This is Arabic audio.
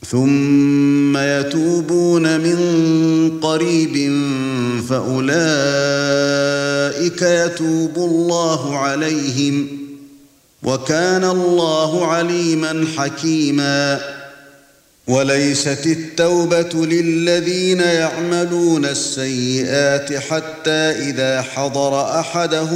ثم يتوبون من قريب فأولئك يتوب الله عليهم وكان الله عليما حكيما وليست التوبة للذين يعملون السيئات حتى إذا حضر أحدهم